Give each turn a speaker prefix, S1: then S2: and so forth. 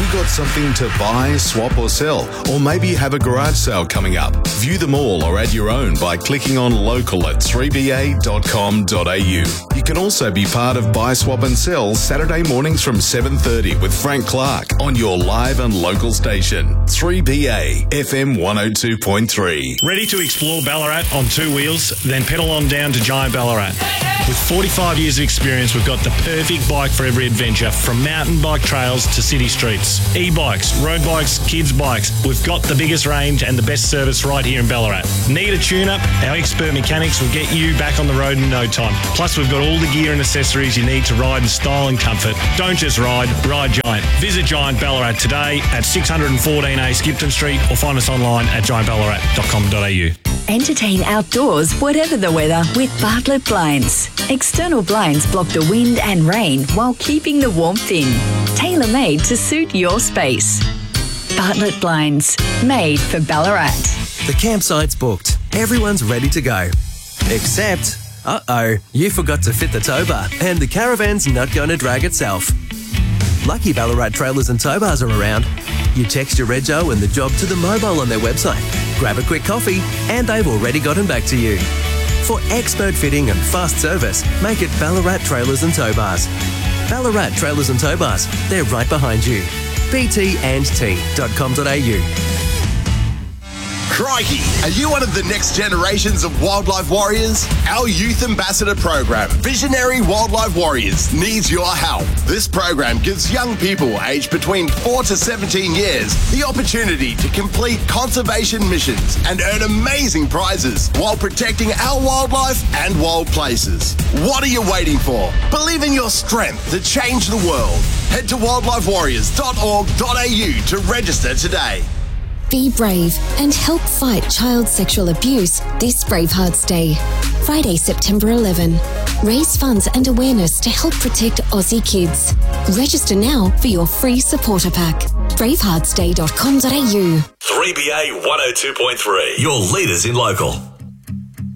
S1: you got something to buy, swap or sell? Or maybe you have a garage sale coming up. View them all or add your own by clicking on local at 3ba.com.au. You can also be part of Buy, Swap and Sell Saturday mornings from 7:30 with Frank Clark on your live and local station, 3BA FM 102.3.
S2: Ready to explore Ballarat on two wheels? Then pedal on down to Giant Ballarat. With 45 years of experience, we've got the perfect bike for every adventure, from mountain bike trails to city streets. E-bikes, road bikes, kids bikes. We've got the biggest range and the best service right here in Ballarat. Need a tune-up? Our expert mechanics will get you back on the road in no time. Plus, we've got all the gear and accessories you need to ride in style and comfort. Don't just ride Giant. Visit Giant Ballarat today at 614A Skipton Street or find us online at giantballarat.com.au.
S3: Entertain outdoors, whatever the weather, with Bartlett Blinds. External blinds block the wind and rain while keeping the warmth in. Tailor-made to suit your space. Bartlett Blinds, made for Ballarat.
S4: The campsite's booked. Everyone's ready to go. Except, you forgot to fit the tow bar and the caravan's not going to drag itself. Lucky Ballarat Trailers and Tow Bars are around. You text your rego and the job to the mobile on their website. Grab a quick coffee and they've already gotten back to you. For expert fitting and fast service, make it Ballarat Trailers and Tow Bars. Ballarat Trailers and Tow Bars, they're right behind you. btandt.com.au.
S5: Crikey, are you one of the next generations of wildlife warriors? Our Youth Ambassador program, Visionary Wildlife Warriors, needs your help. This program gives young people aged between 4 to 17 years the opportunity to complete conservation missions and earn amazing prizes while protecting our wildlife and wild places. What are you waiting for? Believe in your strength to change the world. Head to wildlifewarriors.org.au to register today.
S6: Be brave and help fight child sexual abuse this Bravehearts Day. Friday, September 11. Raise funds and awareness to help protect Aussie kids. Register now for your free supporter pack. braveheartsday.com.au.
S7: 3BA 102.3, your leaders in local.